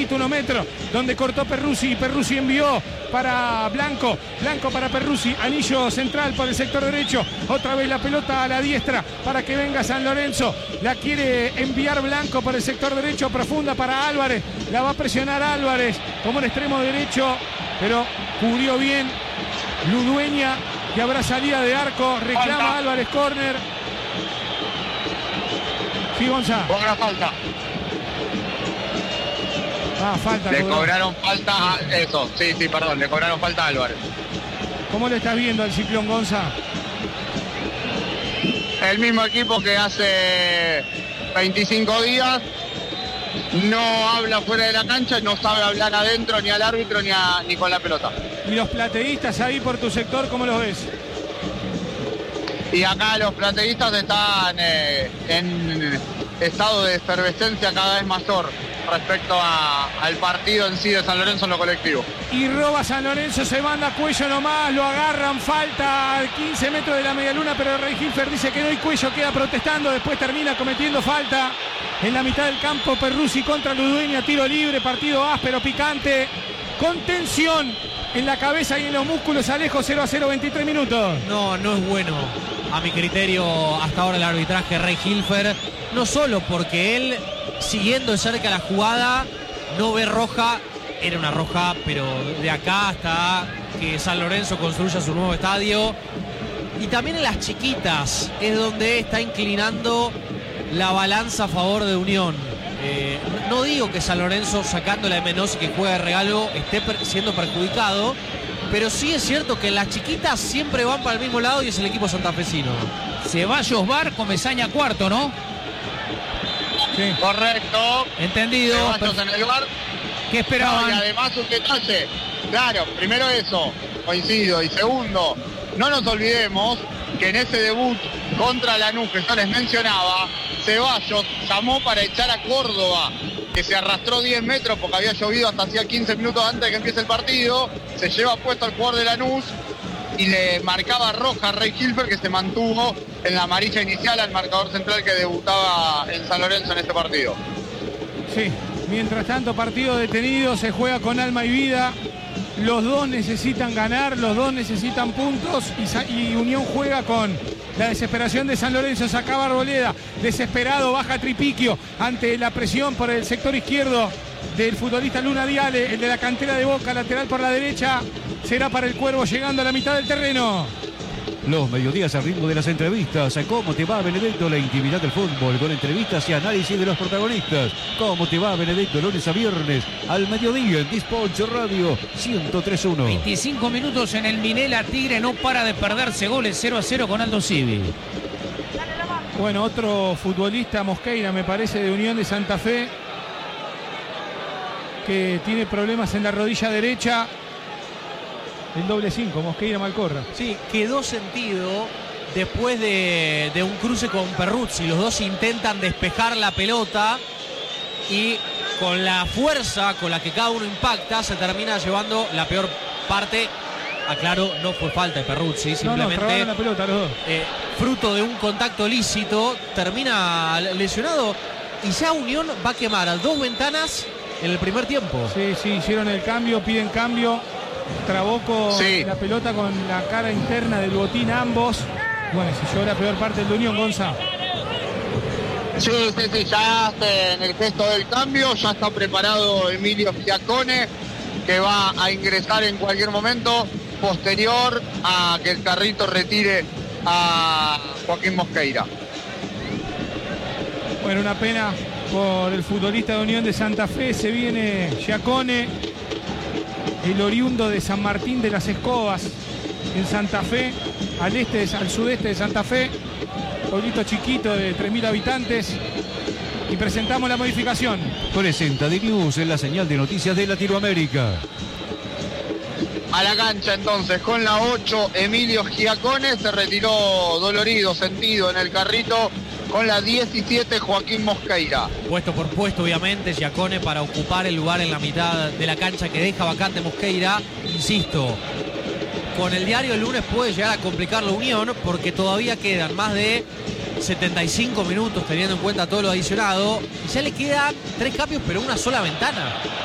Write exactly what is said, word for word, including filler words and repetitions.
chiquito, uno metros, donde cortó Perruzzi y Perruzzi envió para Blanco, Blanco para Perruzzi, anillo central por el sector derecho, otra vez la pelota a la diestra para que venga San Lorenzo, la quiere enviar Blanco por el sector derecho, profunda para Álvarez, la va a presionar Álvarez como un extremo derecho, pero cubrió bien Ludueña, que habrá salida de arco, reclama falta. Álvarez, córner. Sí, Gonzalo. Cobra falta. Ah, falta. Le cobró. cobraron falta a eso, sí, sí, perdón, le cobraron falta a Álvarez. ¿Cómo le estás viendo al Ciclón, Gonza? El mismo equipo que hace veinticinco días no habla fuera de la cancha, no sabe hablar adentro ni al árbitro ni, a, ni con la pelota. ¿Y los plateístas ahí por tu sector, cómo los ves? Y acá los plateístas están eh, en estado de efervescencia cada vez mayor respecto a, al partido en sí de San Lorenzo en lo colectivo. Y roba San Lorenzo, se manda Cuello nomás, lo agarran, falta a quince metros de la medialuna, pero Rey Hilfer dice que no, y Cuello queda protestando, después termina cometiendo falta en la mitad del campo. Perruzzi contra Ludueña, tiro libre, partido áspero, picante, con tensión en la cabeza y en los músculos. Alejo, cero a cero, veintitrés minutos. No, no es bueno, a mi criterio, hasta ahora el arbitraje Rey Hilfer, no solo porque él, siguiendo de cerca la jugada, no ve roja, era una roja, pero de acá hasta que San Lorenzo construya su nuevo estadio, y también en las chiquitas es donde está inclinando la balanza a favor de Unión. Eh, no digo que San Lorenzo, sacando la de Menos y que juega de regalo, esté per- siendo perjudicado, pero sí es cierto que las chiquitas siempre van para el mismo lado y es el equipo santafesino. Ceballos Bar, Comesaña cuarto, ¿no? Sí. Correcto. Entendido. Ceballos en el bar. ¿Qué esperaban? No, y además un detalle. Claro, primero eso, coincido. Y segundo, no nos olvidemos que en ese debut contra Lanús que yo les mencionaba, Ceballos llamó para echar a Córdoba, que se arrastró diez metros porque había llovido hasta hacía quince minutos antes de que empiece el partido, se lleva puesto al jugador de Lanús y le marcaba roja a Rey Hilfer, que se mantuvo en la amarilla inicial al marcador central que debutaba en San Lorenzo en este partido. Sí, mientras tanto, partido detenido, se juega con alma y vida. Los dos necesitan ganar, los dos necesitan puntos y, Sa- y Unión juega con la desesperación de San Lorenzo. Sacaba Arboleda, desesperado, baja Tripiquio ante la presión por el sector izquierdo del futbolista Luna Diale, el de la cantera de Boca, lateral por la derecha, será para el Cuervo llegando a la mitad del terreno. Los mediodías al ritmo de las entrevistas. ¿Cómo te va, Benedetto? La intimidad del fútbol con entrevistas y análisis de los protagonistas. ¿Cómo te va, Benedetto? Lunes a viernes al mediodía en Dispatch Radio ciento tres punto uno. veinticinco minutos en el Minela. Tigre no para de perderse goles, cero a cero con Aldo Civi. Bueno, otro futbolista, Mosqueira, me parece, de Unión de Santa Fe, que tiene problemas en la rodilla derecha. El doble cinco, Mosqueira Malcorra. Sí, quedó sentido después de, de un cruce con Perruzzi. Los dos intentan despejar la pelota y con la fuerza con la que cada uno impacta se termina llevando la peor parte. Aclaro, no fue falta de Perruzzi, simplemente no, no, la pelota los dos. Eh, fruto de un contacto lícito, termina lesionado y ya Unión va a quemar a dos ventanas en el primer tiempo. Sí, sí, hicieron el cambio, piden cambio. Trabuco Sí. la pelota con la cara interna del botín ambos. Bueno, se llevó la peor parte del de Unión, Gonza. Sí, sí, sí, ya este, en el gesto del cambio, ya está preparado Emilio Giacone, que va a ingresar en cualquier momento, posterior a que el carrito retire a Joaquín Mosqueira. Bueno, una pena por el futbolista de Unión de Santa Fe. Se viene Giacone, el oriundo de San Martín de las Escobas, en Santa Fe, al este, al sudeste de Santa Fe, pueblito chiquito de tres mil habitantes. Y presentamos la modificación. Presenta The News en la señal de noticias de Latinoamérica. A la cancha entonces, con la ocho, Emilio Giacone, se retiró dolorido, sentido en el carrito, con la diecisiete, Joaquín Mosqueira. Puesto por puesto, obviamente, Giacone para ocupar el lugar en la mitad de la cancha que deja vacante Mosqueira. Insisto, con el diario el lunes puede llegar a complicar la Unión porque todavía quedan más de setenta y cinco minutos teniendo en cuenta todo lo adicionado y ya le quedan tres cambios pero una sola ventana.